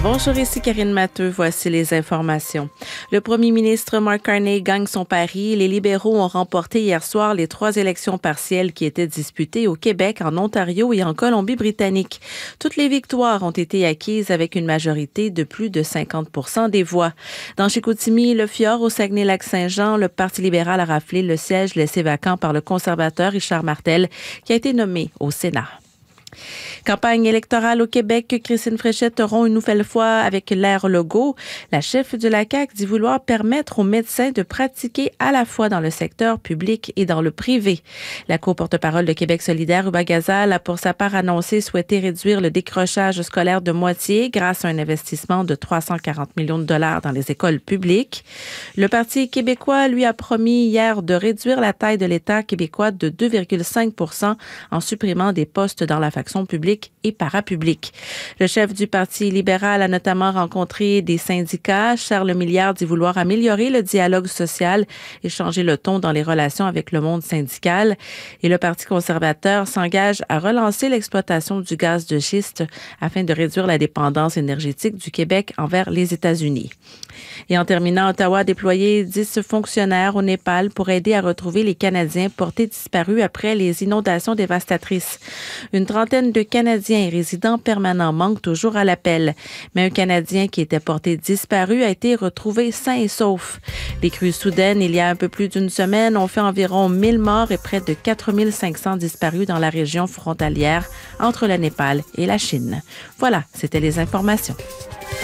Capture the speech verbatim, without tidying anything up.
Bonjour, ici Karine Matteux. Voici les informations. Le premier ministre Mark Carney gagne son pari. Les libéraux ont remporté hier soir les trois élections partielles qui étaient disputées au Québec, en Ontario et en Colombie-Britannique. Toutes les victoires ont été acquises avec une majorité de plus de cinquante pour cent des voix. Dans Chicoutimi, le Fjord, au Saguenay-Lac-Saint-Jean, le Parti libéral a raflé le siège laissé vacant par le conservateur Richard Martel, qui a été nommé au Sénat. Campagne électorale au Québec, Christine Fréchette rompt une nouvelle fois avec l'ère Legault. La chef de la C A Q dit vouloir permettre aux médecins de pratiquer à la fois dans le secteur public et dans le privé. La co-porte-parole de Québec solidaire, Uba Gazal, a pour sa part annoncé souhaiter réduire le décrochage scolaire de moitié grâce à un investissement de trois cent quarante millions de dollars dans les écoles publiques. Le Parti québécois, lui, a promis hier de réduire la taille de l'État québécois de deux virgule cinq pour cent en supprimant des postes dans la fonction publique et parapublique. Le chef du Parti libéral a notamment rencontré des syndicats. Charles Milliard dit vouloir améliorer le dialogue social et changer le ton dans les relations avec le monde syndical. Et le Parti conservateur s'engage à relancer l'exploitation du gaz de schiste afin de réduire la dépendance énergétique du Québec envers les États-Unis. Et en terminant, Ottawa a déployé dix fonctionnaires au Népal pour aider à retrouver les Canadiens portés disparus après les inondations dévastatrices. Une trentaine de Canadiens et résidents permanents manquent toujours à l'appel. Mais un Canadien qui était porté disparu a été retrouvé sain et sauf. Les crues soudaines, il y a un peu plus d'une semaine, ont fait environ mille morts et près de quatre mille cinq cents disparus dans la région frontalière entre le Népal et la Chine. Voilà, c'était les informations.